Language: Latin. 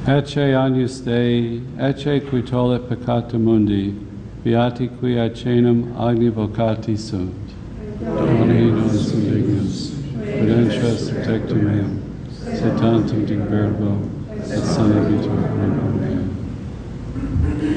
Ecce agnus Dei, ecce qui tollit peccata mundi, beati qui acenum agni vocati sunt. Doni nos indignus, prudentias tectum meum, se tantum dic verbo, et sanabitur.